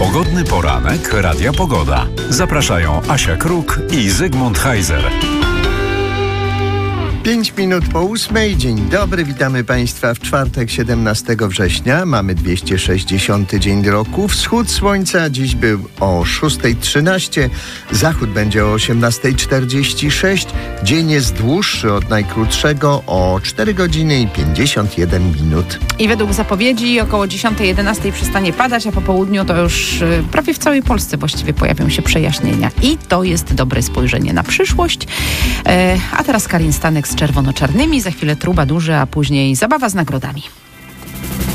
Pogodny poranek Radia Pogoda. Zapraszają Asia Kruk i Zygmunt Heiser. 5 minut po 8. Dzień dobry, witamy Państwa w czwartek 17 września. Mamy 260 dzień roku. Wschód słońca dziś był o 6:13, zachód będzie o 18:46. Dzień jest dłuższy od najkrótszego o 4 godziny i 51 minut. I według zapowiedzi około 10:11 przestanie padać, a po południu to już prawie w całej Polsce właściwie pojawią się przejaśnienia. I to jest dobre spojrzenie na przyszłość. A teraz Karin Stanek z czerwono-czarnymi, za chwilę Trubadurzy, a później zabawa z nagrodami.